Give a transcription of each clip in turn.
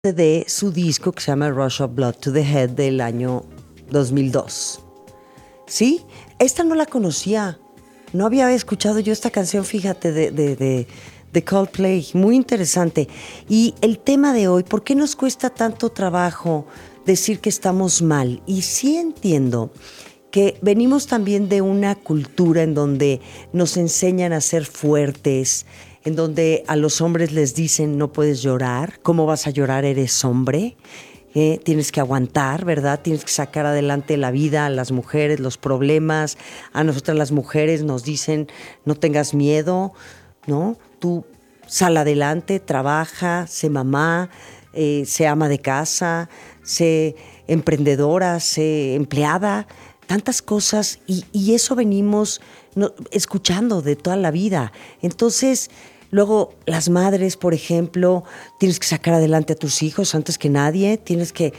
de su disco que se llama Rush of Blood to the Head del año 2002. ¿Sí? Esta no la conocía. No había escuchado yo esta canción, fíjate, de Coldplay. Muy interesante. Y el tema de hoy, ¿por qué nos cuesta tanto trabajo decir que estamos mal? Y sí entiendo que venimos también de una cultura en donde nos enseñan a ser fuertes, en donde a los hombres les dicen no puedes llorar, ¿cómo vas a llorar? Eres hombre, tienes que aguantar, ¿verdad? Tienes que sacar adelante la vida, a las mujeres, los problemas, a nosotras las mujeres nos dicen no tengas miedo, ¿no? Tú sal adelante, trabaja, sé mamá, sé ama de casa, sé emprendedora, sé empleada, tantas cosas y eso venimos escuchando de toda la vida. Entonces, luego las madres, por ejemplo, tienes que sacar adelante a tus hijos antes que nadie, tienes que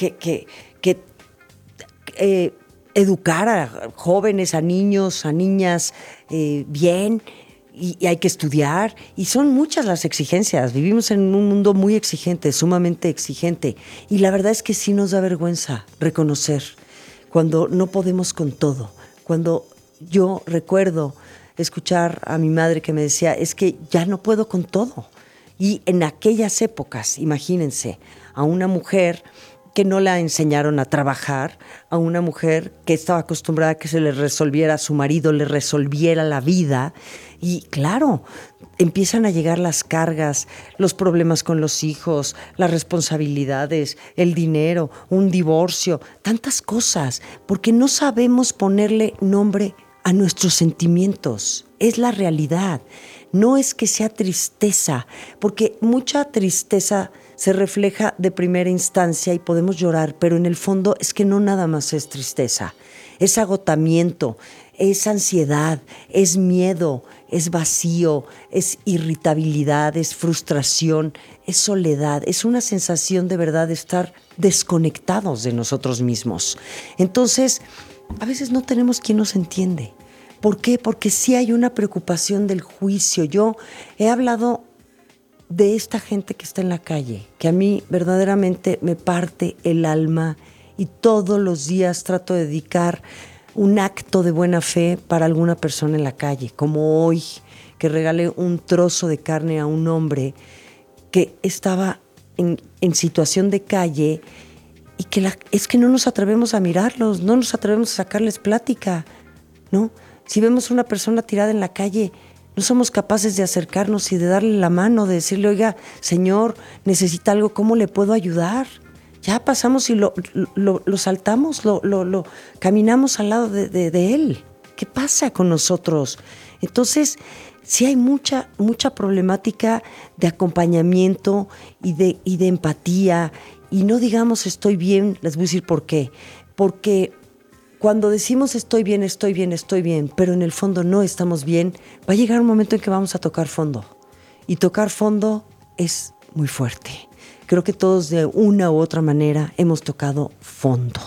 educar a jóvenes, a niños, a niñas bien. Y hay que estudiar, y son muchas las exigencias. Vivimos en un mundo muy exigente, sumamente exigente, y la verdad es que sí nos da vergüenza reconocer cuando no podemos con todo. Cuando yo recuerdo escuchar a mi madre que me decía, es que ya no puedo con todo. Y en aquellas épocas, imagínense, a una mujer que no la enseñaron a trabajar, a una mujer que estaba acostumbrada a que se le resolviera a su marido, le resolviera la vida. Y claro, empiezan a llegar las cargas, los problemas con los hijos, las responsabilidades, el dinero, un divorcio, tantas cosas, porque no sabemos ponerle nombre a nuestros sentimientos. Es la realidad. No es que sea tristeza, porque mucha tristeza se refleja de primera instancia y podemos llorar, pero en el fondo es que no nada más es tristeza, es agotamiento, es ansiedad, es miedo, es vacío, es irritabilidad, es frustración, es soledad, es una sensación de verdad de estar desconectados de nosotros mismos. Entonces, a veces no tenemos quien nos entiende. ¿Por qué? Porque sí hay una preocupación del juicio. Yo he hablado de esta gente que está en la calle, que a mí verdaderamente me parte el alma y todos los días trato de dedicar un acto de buena fe para alguna persona en la calle, como hoy, que regalé un trozo de carne a un hombre que estaba en situación de calle y que es que no nos atrevemos a mirarlos, no nos atrevemos a sacarles plática, ¿no? Si vemos una persona tirada en la calle, no somos capaces de acercarnos y de darle la mano, de decirle, oiga, señor, necesita algo, ¿cómo le puedo ayudar? Ya pasamos y lo saltamos, lo caminamos al lado de él. ¿Qué pasa con nosotros? Entonces, sí hay mucha problemática de acompañamiento y de empatía. Y no digamos estoy bien, les voy a decir por qué. Porque cuando decimos estoy bien, pero en el fondo no estamos bien, va a llegar un momento en que vamos a tocar fondo. Y tocar fondo es muy fuerte. Creo que todos de una u otra manera hemos tocado fondo.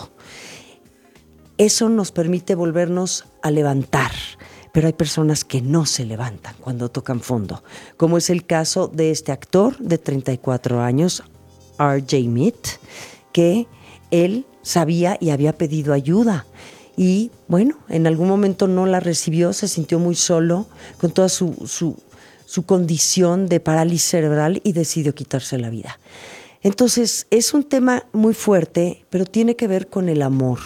Eso nos permite volvernos a levantar, pero hay personas que no se levantan cuando tocan fondo, como es el caso de este actor de 34 años, R.J. Mead, que él sabía y había pedido ayuda. Y bueno, en algún momento no la recibió, se sintió muy solo con toda su condición de parálisis cerebral y decidió quitarse la vida. Entonces es un tema muy fuerte, pero tiene que ver con el amor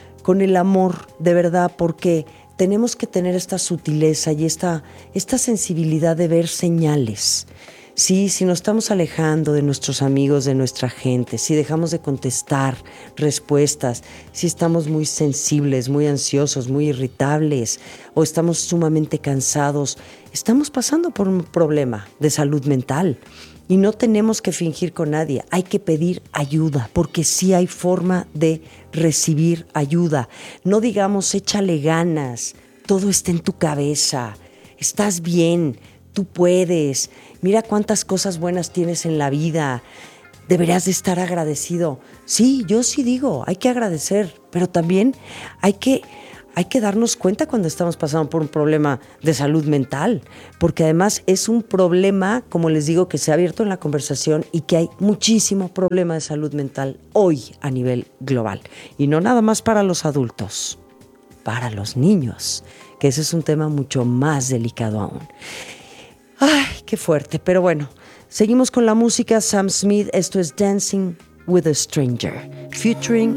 de verdad, porque tenemos que tener esta sutileza y esta sensibilidad de ver señales. Sí, si nos estamos alejando de nuestros amigos, de nuestra gente, si dejamos de contestar respuestas, si estamos muy sensibles, muy ansiosos, muy irritables o estamos sumamente cansados, estamos pasando por un problema de salud mental y no tenemos que fingir con nadie, hay que pedir ayuda porque sí hay forma de recibir ayuda. No digamos échale ganas, todo está en tu cabeza, estás bien, tú puedes, mira cuántas cosas buenas tienes en la vida, deberías de estar agradecido. Sí, yo sí digo, hay que agradecer, pero también hay que hay que darnos cuenta cuando estamos pasando por un problema de salud mental, porque además es un problema, como les digo, que se ha abierto en la conversación y que hay muchísimo problema de salud mental hoy a nivel global. Y no nada más para los adultos, para los niños, que ese es un tema mucho más delicado aún. Ay, qué fuerte, pero bueno, seguimos con la música. Sam Smith, esto es Dancing with a Stranger, featuring